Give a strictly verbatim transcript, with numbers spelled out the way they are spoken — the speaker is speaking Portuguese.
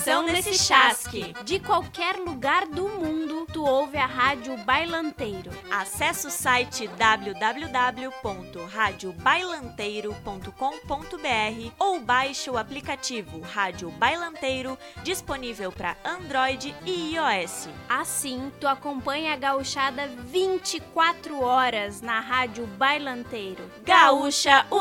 Atenção nesse chasque! De qualquer lugar do mundo, tu ouve a Rádio Bailanteiro. Acesse o site w w w ponto rádio bailanteiro ponto com ponto b r ou baixe o aplicativo Rádio Bailanteiro, disponível para Android e iOS. Assim, tu acompanha a gauchada vinte e quatro horas na Rádio Bailanteiro. Gaúcha